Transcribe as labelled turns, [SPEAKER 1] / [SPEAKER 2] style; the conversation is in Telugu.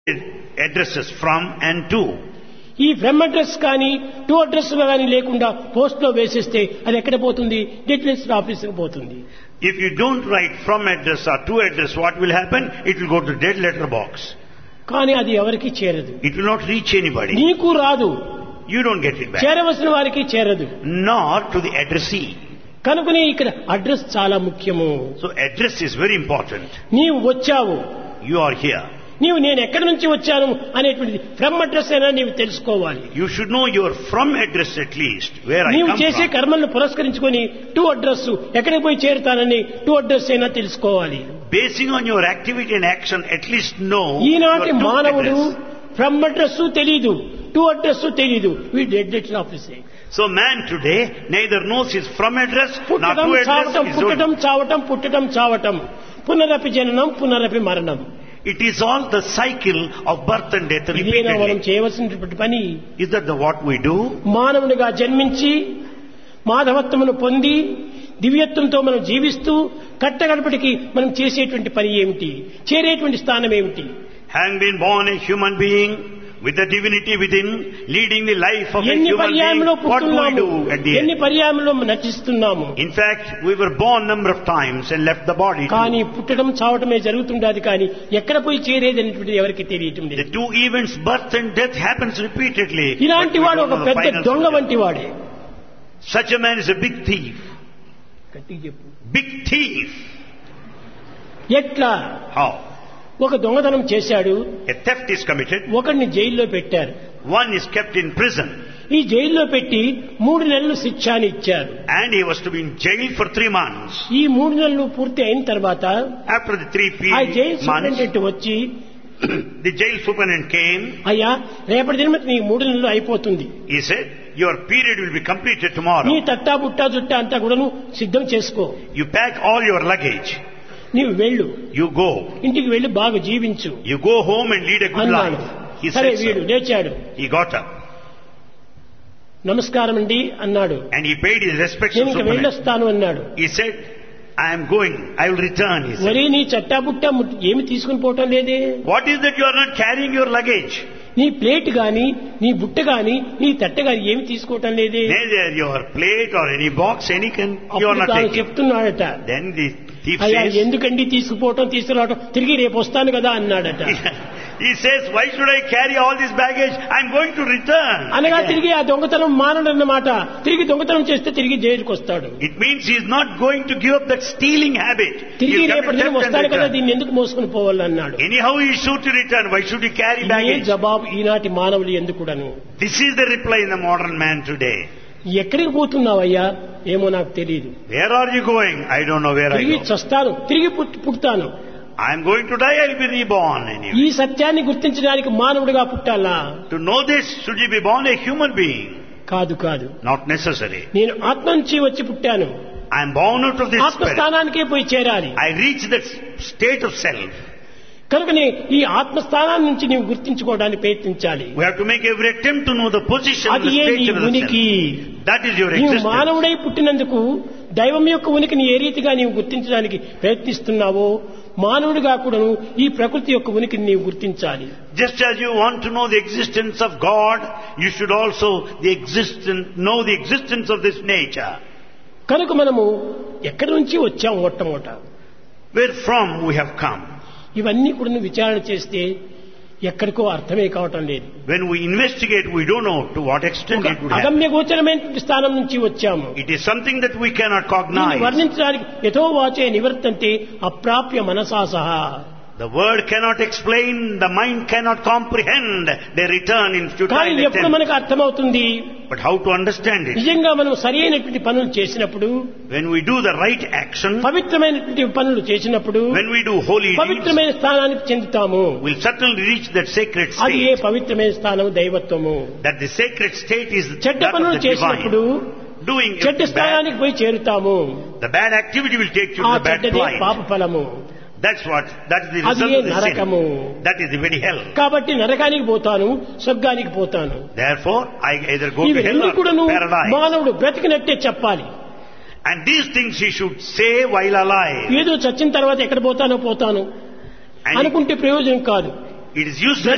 [SPEAKER 1] addresses from and to.
[SPEAKER 2] ఈ ఫ్రమ్ అడ్రస్ కానీ టు అడ్రస్ కానీ లేకుండా పోస్ట్ లో వేసేస్తే అది ఎక్కడ పోతుంది? గెట్ రిజిస్టర్ ఆఫీసుకు పోతుంది.
[SPEAKER 1] If you don't write from address or to address, what will happen? It will go to dead letter box.
[SPEAKER 2] కానీ అది ఎవరికి చేరదు.
[SPEAKER 1] It will not reach anybody.
[SPEAKER 2] నీకు రాదు,
[SPEAKER 1] You don't get it back.
[SPEAKER 2] చేరవలసిన వారికి చేరదు.
[SPEAKER 1] Nor to the addressee.
[SPEAKER 2] కనుకనే ఇక్కడ అడ్రస్ చాలా ముఖ్యము.
[SPEAKER 1] So address is very important.
[SPEAKER 2] నీవు వచ్చావు,
[SPEAKER 1] You are here.
[SPEAKER 2] నీవు నేను ఎక్కడి నుంచి వచ్చాను అనేటువంటిది ఫ్రమ్ అడ్రస్ అయినా నీవు తెలుసుకోవాలి.
[SPEAKER 1] You should know your from address at least, where I
[SPEAKER 2] నీవు
[SPEAKER 1] come
[SPEAKER 2] చేసే
[SPEAKER 1] from.
[SPEAKER 2] కర్మలను పురస్కరించుకొని టు అడ్రస్ ఎక్కడికి పోయి చేరుతానని టు అడ్రస్ అయినా తెలుసుకోవాలి.
[SPEAKER 1] Basing on your activity and action, at least know
[SPEAKER 2] ఈనాటి
[SPEAKER 1] your to
[SPEAKER 2] మానవుడు
[SPEAKER 1] address.
[SPEAKER 2] ఫ్రమ్ అడ్రస్ తెలీదు, టు అడ్రస్ తెలీదు. We did letter ఆఫీసే.
[SPEAKER 1] So man today neither knows his from address nor
[SPEAKER 2] పుట్టడం
[SPEAKER 1] to address.
[SPEAKER 2] చావటం,
[SPEAKER 1] His
[SPEAKER 2] పుట్టడం
[SPEAKER 1] own.
[SPEAKER 2] చావటం, పుట్టడం చావటం, పునరపి జననం, పునరపి మరణం.
[SPEAKER 1] It is all the cycle of birth and death
[SPEAKER 2] ఇదేనా మనం
[SPEAKER 1] repeatedly.
[SPEAKER 2] చేయవలసినటువంటి పని?
[SPEAKER 1] Is that what we do?
[SPEAKER 2] మానవునిగా జన్మించి మాధవత్వమును పొంది దివ్యత్వంతో మనం జీవిస్తూ కట్టగడపటికి మనం చేసేటువంటి పని ఏమిటి? చేరేటువంటి స్థానం ఏమిటి?
[SPEAKER 1] Having been born a human being with the divinity within, leading the life of a
[SPEAKER 2] ఎన్ని
[SPEAKER 1] human
[SPEAKER 2] పర్యాయంలో
[SPEAKER 1] being, what do we
[SPEAKER 2] పుట్టున్నాము,
[SPEAKER 1] do at the
[SPEAKER 2] ఎన్ని
[SPEAKER 1] end?
[SPEAKER 2] పర్యాయంలో నటిస్తున్నాము.
[SPEAKER 1] In fact, we were born number of times and left the body.
[SPEAKER 2] కానీ పుట్టడం చావటమే జరుగుతుండదు, కానీ ఎక్కడ పోయి చేరేది అనేటువంటిది ఎవరికి తెలియటం
[SPEAKER 1] The
[SPEAKER 2] లేదు.
[SPEAKER 1] two events, birth and death, happens repeatedly.
[SPEAKER 2] ఇలాంటి
[SPEAKER 1] but we
[SPEAKER 2] వాడు
[SPEAKER 1] don't
[SPEAKER 2] ఒక
[SPEAKER 1] know the
[SPEAKER 2] పెద్ద
[SPEAKER 1] final
[SPEAKER 2] దొంగ
[SPEAKER 1] result.
[SPEAKER 2] వంటి వాడే.
[SPEAKER 1] Such a man is a big thief.
[SPEAKER 2] గట్టిగా చెప్పు.
[SPEAKER 1] Big thief.
[SPEAKER 2] ఎట్లా?
[SPEAKER 1] How?
[SPEAKER 2] ఒక దొంగతనం చేశాడు,
[SPEAKER 1] A theft is committed.
[SPEAKER 2] ఒకడిని జైల్లో పెట్టారు.
[SPEAKER 1] One is kept in prison.
[SPEAKER 2] ఈ జైల్లో పెట్టి 3 నెలలు శిక్ష అని ఇచ్చారు.
[SPEAKER 1] And he was to be in jail for 3 months.
[SPEAKER 2] ఈ 3 నెలలు పూర్తి అయిన తర్వాత
[SPEAKER 1] After the 3
[SPEAKER 2] ఆ జైలు
[SPEAKER 1] months,
[SPEAKER 2] సూపరింటెండెంట్ వచ్చి,
[SPEAKER 1] the jail superintendent came.
[SPEAKER 2] అయ్యా రేపటి దినమతి నీ 3 నెలలు అయిపోతుంది,
[SPEAKER 1] He said, your period will be completed tomorrow.
[SPEAKER 2] నీ తట్టా బుట్టా జుట్టా అంతా కూడా సిద్ధం చేసుకో,
[SPEAKER 1] You pack all your luggage.
[SPEAKER 2] నీవు వెళ్ళు,
[SPEAKER 1] You go.
[SPEAKER 2] ఇంటికి వెళ్లి బాగా జీవించు
[SPEAKER 1] You go home and lead a good
[SPEAKER 2] అన్నాడు.
[SPEAKER 1] life. He
[SPEAKER 2] సరే
[SPEAKER 1] said
[SPEAKER 2] వీడు
[SPEAKER 1] so.
[SPEAKER 2] లేచాడు.
[SPEAKER 1] He got up
[SPEAKER 2] నమస్కారం అండి అన్నాడు.
[SPEAKER 1] and he paid his respects to
[SPEAKER 2] నేను ఇంక
[SPEAKER 1] superintendent.
[SPEAKER 2] వెళ్ళొస్తాను అన్నాడు.
[SPEAKER 1] He said, I am going. I will return. He said.
[SPEAKER 2] ఒరే నీ చట్టా బుట్టా ఏమి తీసుకుని పోవటం లేదే,
[SPEAKER 1] What is that you are not carrying your luggage?
[SPEAKER 2] నీ ప్లేట్ గాని నీ బుట్ట గాని నీ తట్ట గాని ఏమి తీసుకోవటం లేదే.
[SPEAKER 1] Neither your plate or any box, any can you are
[SPEAKER 2] అప్పుడు
[SPEAKER 1] not
[SPEAKER 2] తాను
[SPEAKER 1] taking.
[SPEAKER 2] చెప్తున్నాడట,
[SPEAKER 1] Then the thief
[SPEAKER 2] అయ్యా
[SPEAKER 1] says,
[SPEAKER 2] ఎందుకండి తీసుకుపోవటం తీసుకురావటం, తిరిగి రేపు వస్తాను కదా అన్నాడట.
[SPEAKER 1] he says, why should I carry all this baggage? I am going to return.
[SPEAKER 2] అనగా
[SPEAKER 1] Again.
[SPEAKER 2] తిరిగి ఆ దొంగతనం మానడన్నమాట. తిరిగి దొంగతనం చేస్తే తిరిగి జైలుకి వస్తాడు.
[SPEAKER 1] It means he is not going to give up that stealing habit.
[SPEAKER 2] తిరిగి
[SPEAKER 1] He will
[SPEAKER 2] రేపటి
[SPEAKER 1] come
[SPEAKER 2] దినం
[SPEAKER 1] and
[SPEAKER 2] వస్తాడు కదా,
[SPEAKER 1] return.
[SPEAKER 2] దీన్ని ఎందుకు మోసుకుని పోవాలన్నాడు.
[SPEAKER 1] Anyhow he is sure to return. Why should he carry
[SPEAKER 2] ఇదే
[SPEAKER 1] baggage?
[SPEAKER 2] జవాబు ఈనాటి మానవులు ఎందుకుడను.
[SPEAKER 1] This is the reply in the modern man today.
[SPEAKER 2] ఎక్కడికి పోతున్నావయ్యా, ఏమో నాకు తెలియదు,
[SPEAKER 1] Where are you going? I don't know where I
[SPEAKER 2] తిరిగి
[SPEAKER 1] go.
[SPEAKER 2] చస్తాను, తిరిగి పుడతాను.
[SPEAKER 1] I am going to die. I will be reborn anyway.
[SPEAKER 2] ఈ సత్యాన్ని గుర్తించడానికి మానవుడిగా పుట్టాలా?
[SPEAKER 1] To know this, should you be born a human being?
[SPEAKER 2] కాదు కాదు,
[SPEAKER 1] Not necessary.
[SPEAKER 2] నేను ఆత్మ నుంచి వచ్చి పుట్టాను,
[SPEAKER 1] I am born out of this spirit.
[SPEAKER 2] ఆత్మస్థానానికే పోయి చేరాలి.
[SPEAKER 1] I reach that state of self.
[SPEAKER 2] కనుకనే ఈ ఆత్మస్థానాన్ని నుంచి నీవు గుర్తించుకోవడానికి ప్రయత్నించాలి.
[SPEAKER 1] We have to make every attempt to know the position and
[SPEAKER 2] అది
[SPEAKER 1] the
[SPEAKER 2] ఏ నీ
[SPEAKER 1] stature of the
[SPEAKER 2] ఉనికి.
[SPEAKER 1] self. That is your
[SPEAKER 2] నీవు
[SPEAKER 1] existence.
[SPEAKER 2] మానవుడై పుట్టినందుకు దైవం యొక్క ఉనికిని ఏ రీతిగా నీవు గుర్తించడానికి ప్రయత్నిస్తున్నావో, మానవుడిగా కూడా ఈ ప్రకృతి యొక్క ఉనికిని నీవు గుర్తించాలి.
[SPEAKER 1] Just as you want to know the existence of God, you should also know the existence of this nature.
[SPEAKER 2] కనుక మనము ఎక్కడి నుంచి వచ్చాం మొట్టమొదట,
[SPEAKER 1] Where from we have come.
[SPEAKER 2] ఇవన్నీ కూడా విచారణ చేస్తే ఎక్కడికో అర్థమే కావటం లేదు.
[SPEAKER 1] When we investigate, we don't know to what extent
[SPEAKER 2] ఒక
[SPEAKER 1] it would happen.
[SPEAKER 2] అగమ్య గోచరమైన స్థానం నుంచి వచ్చాము.
[SPEAKER 1] It is something that we cannot
[SPEAKER 2] దీన్ని
[SPEAKER 1] cognize.
[SPEAKER 2] వర్ణించడానికి యథో వాచే నివర్తంతే అప్రాప్య మనసా సహా.
[SPEAKER 1] The word cannot explain, the mind cannot comprehend. They return in
[SPEAKER 2] కానీ
[SPEAKER 1] futile
[SPEAKER 2] ఎప్పుడు
[SPEAKER 1] attempts.
[SPEAKER 2] మనకు అర్థమవుతుంది?
[SPEAKER 1] But how to understand it?
[SPEAKER 2] నిజంగా మనం సరి అయినటువంటి పనులు చేసినప్పుడు,
[SPEAKER 1] When we do the right action,
[SPEAKER 2] పవిత్రమైనటువంటి పనులు చేసినప్పుడు
[SPEAKER 1] when we do holy deeds,
[SPEAKER 2] పవిత్రమైన స్థానానికి చెందుతాము.
[SPEAKER 1] we'll certainly reach that sacred
[SPEAKER 2] అది ఏ
[SPEAKER 1] state.
[SPEAKER 2] పవిత్రమైన స్థానం దైవత్వము.
[SPEAKER 1] That the sacred state is
[SPEAKER 2] చెడ్డ
[SPEAKER 1] that of
[SPEAKER 2] పనులు
[SPEAKER 1] the divine.
[SPEAKER 2] చేసినప్పుడు
[SPEAKER 1] Doing
[SPEAKER 2] చెడ్డ
[SPEAKER 1] bad,
[SPEAKER 2] స్థానానికి పోయి చేరుతాము.
[SPEAKER 1] the bad activity will take you
[SPEAKER 2] ఆ
[SPEAKER 1] to the bad
[SPEAKER 2] చెడ్డదే
[SPEAKER 1] plight.
[SPEAKER 2] పాప ఫలము.
[SPEAKER 1] That's the
[SPEAKER 2] అది
[SPEAKER 1] result
[SPEAKER 2] ఏ
[SPEAKER 1] of the
[SPEAKER 2] నరకము.
[SPEAKER 1] sin. That is the very hell.
[SPEAKER 2] కాబట్టి నరకానికి పోతాను, స్వర్గానికి పోతాను.
[SPEAKER 1] Therefore, I either go to
[SPEAKER 2] ఇవి
[SPEAKER 1] hell
[SPEAKER 2] రెండు
[SPEAKER 1] or
[SPEAKER 2] కూడాను
[SPEAKER 1] paradise.
[SPEAKER 2] మానవుడు బ్రతికినట్టే చెప్పాలి.
[SPEAKER 1] And these things he should say while alive.
[SPEAKER 2] ఏదో చచ్చిన తర్వాత ఎక్కడ పోతానో పోతాను
[SPEAKER 1] And
[SPEAKER 2] అనుకుంటే ప్రయోజనం కాదు.
[SPEAKER 1] it is useless